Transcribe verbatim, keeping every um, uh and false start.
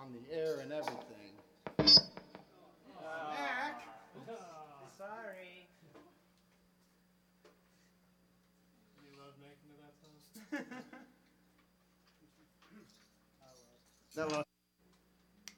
on the air and everything. Mac! Sorry. You love making to that song? That was